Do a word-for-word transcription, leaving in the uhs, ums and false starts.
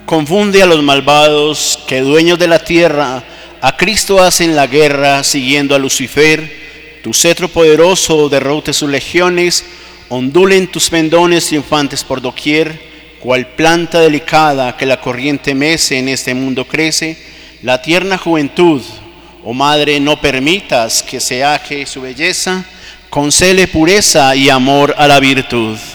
Confunde a los malvados que, dueños de la tierra, a Cristo hacen la guerra siguiendo a Lucifer. Tu cetro poderoso derrote sus legiones, ondulen tus pendones triunfantes por doquier, cual planta delicada que la corriente mece en este mundo crece, la tierna juventud, oh madre, no permitas que se aje su belleza, concele pureza y amor a la virtud.